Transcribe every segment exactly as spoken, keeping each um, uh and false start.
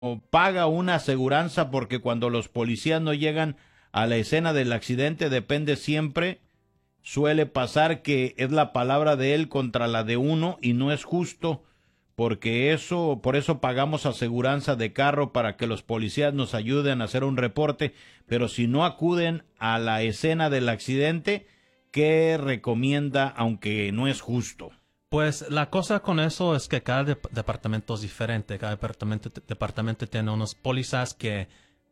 paga una aseguranza porque cuando los policías no llegan a la escena del accidente depende siempre, suele pasar que es la palabra de él contra la de uno y no es justo porque eso, por eso pagamos aseguranza de carro para que los policías nos ayuden a hacer un reporte, pero si no acuden a la escena del accidente, ¿qué recomienda aunque no es justo? Pues la cosa con eso es que cada de departamento es diferente. Cada departamento, departamento tiene unos pólizas que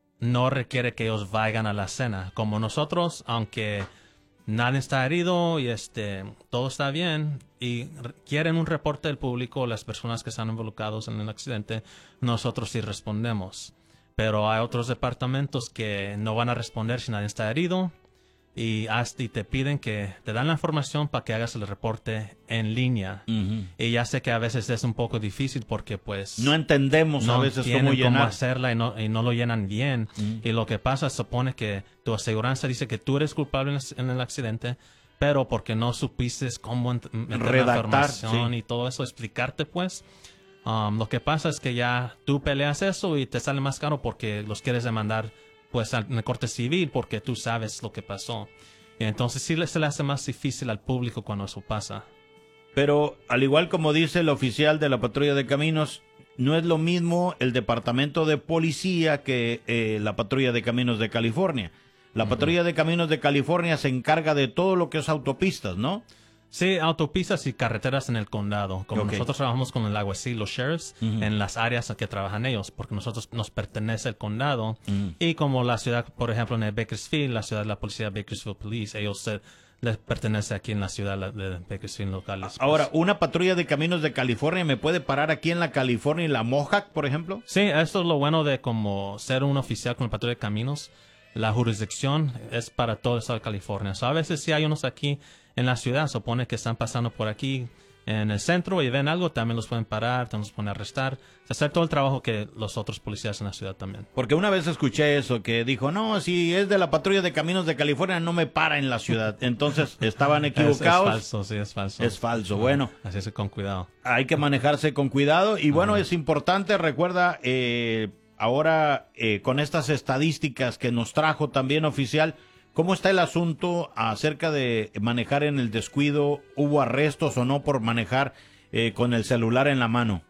no requiere que ellos vayan a la escena. Como nosotros, aunque nadie está herido y este todo está bien y quieren un reporte del público, las personas que están involucrados en el accidente, nosotros sí respondemos. Pero hay otros departamentos que no van a responder si nadie está herido. Y, hasta, y te piden que te dan la información para que hagas el reporte en línea. Uh-huh. Y ya sé que a veces es un poco difícil porque pues no entendemos no a veces cómo, llenar. cómo hacerla y no, y no lo llenan bien. Uh-huh. Y lo que pasa, supone que tu aseguranza dice que tú eres culpable en el, en el accidente, pero porque no supiste cómo meter redactar, la información sí. y todo eso, explicarte pues. Um, lo que pasa es que ya tú peleas eso y te sale más caro porque los quieres demandar pues en el corte civil porque tú sabes lo que pasó. Y entonces sí se le hace más difícil al público cuando eso pasa. Pero al igual como dice el oficial de la patrulla de caminos, no es lo mismo el departamento de policía que eh, la patrulla de caminos de California. La uh-huh. patrulla de caminos de California se encarga de todo lo que es autopistas, ¿no? Sí, autopistas y carreteras en el condado. Como okay. nosotros trabajamos con el alguacil, los sheriffs, uh-huh. en las áreas en que trabajan ellos, porque nosotros nos pertenece el condado. Uh-huh. Y como la ciudad, por ejemplo, en el Bakersfield, la ciudad de la policía Bakersfield Police, ellos se, les pertenece aquí en la ciudad de Bakersfield locales. Ahora, pues. ¿una patrulla de caminos de California me puede parar aquí en la California y la Mohawk, por ejemplo? Sí, eso es lo bueno de como ser un oficial con la patrulla de caminos. La jurisdicción es para todo el estado de California. So, a veces si hay unos aquí en la ciudad, supone que están pasando por aquí en el centro y ven algo, también los pueden parar, también los pueden arrestar. Hacer todo el trabajo que los otros policías en la ciudad también. Porque una vez escuché eso, que dijo, no, si es de la patrulla de caminos de California, no me para en la ciudad. Entonces, estaban equivocados. Es, es falso, sí, es falso. Es falso, bueno. Así es, con cuidado. Hay que manejarse con cuidado. Y bueno, uh-huh. es importante, recuerda, eh, ahora eh, con estas estadísticas que nos trajo también oficial, ¿cómo está el asunto acerca de manejar en el descuido? ¿Hubo arrestos o no por manejar eh, con el celular en la mano?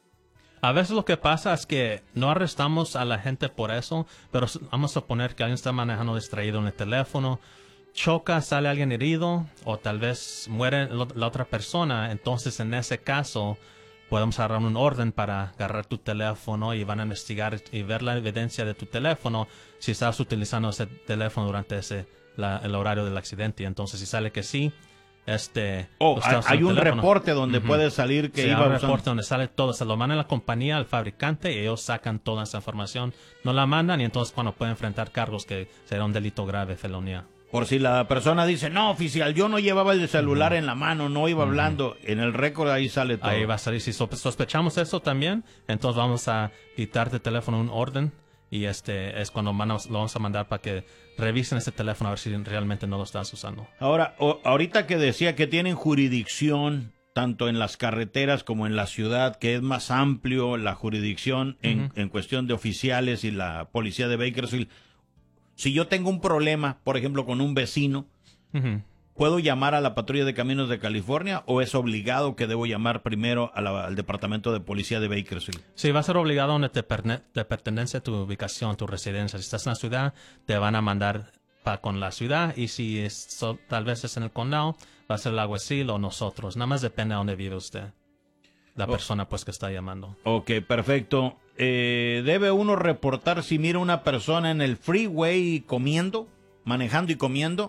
A veces lo que pasa es que no arrestamos a la gente por eso, pero vamos a suponer que alguien está manejando distraído en el teléfono, choca, sale alguien herido o tal vez muere la otra persona. Entonces, en ese caso, podemos agarrar un orden para agarrar tu teléfono y van a investigar y ver la evidencia de tu teléfono si estás utilizando ese teléfono durante ese la, el horario del accidente. Y entonces si sale que sí, este... Oh, hay, hay un teléfono. reporte donde uh-huh. puede salir que sí, iba hay un usando... reporte donde sale todo. Se lo manda la compañía al fabricante y ellos sacan toda esa información. No la mandan y entonces cuando pueden enfrentar cargos que será un delito grave, felonía. Por si la persona dice, no, oficial, yo no llevaba el celular uh-huh. en la mano, no iba uh-huh. hablando, en el récord ahí sale todo. Ahí va a salir. Si sospechamos eso también, entonces vamos a quitar de teléfono un orden y este es cuando van a, lo vamos a mandar para que revisen ese teléfono a ver si realmente no lo estás usando. Ahora, o, ahorita que decía que tienen jurisdicción tanto en las carreteras como en la ciudad, que es más amplio la jurisdicción en, uh-huh. en cuestión de oficiales y la policía de Bakersfield. Si yo tengo un problema, por ejemplo, con un vecino, uh-huh. ¿puedo llamar a la patrulla de caminos de California o es obligado que debo llamar primero a la, al departamento de policía de Bakersfield? Sí, va a ser obligado donde te, perne, te pertenece tu ubicación, tu residencia. Si estás en la ciudad, te van a mandar para con la ciudad y si es, so, tal vez es en el condado, va a ser el alguacil o nosotros. Nada más depende de dónde vive usted, la oh. persona pues que está llamando. Ok, perfecto. Eh, ¿Debe uno reportar si mira una persona en el freeway comiendo, manejando y comiendo?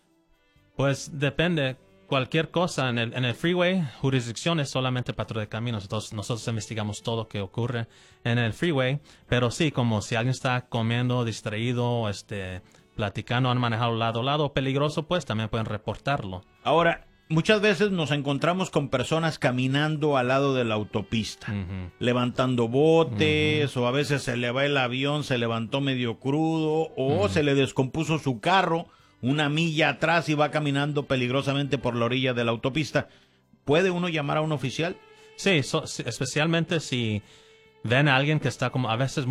Pues depende. Cualquier cosa en el, en el freeway, jurisdicción es solamente patrulla de caminos. Entonces nosotros investigamos todo lo que ocurre en el freeway. Pero sí, como si alguien está comiendo, distraído, este, platicando, han manejado lado a lado, peligroso, pues también pueden reportarlo. Ahora, muchas veces nos encontramos con personas caminando al lado de la autopista, uh-huh. levantando botes, uh-huh. o a veces se le va el avión, se levantó medio crudo, o uh-huh. se le descompuso su carro una milla atrás y va caminando peligrosamente por la orilla de la autopista. ¿Puede uno llamar a un oficial? Sí, so, especialmente si ven a alguien que está como a veces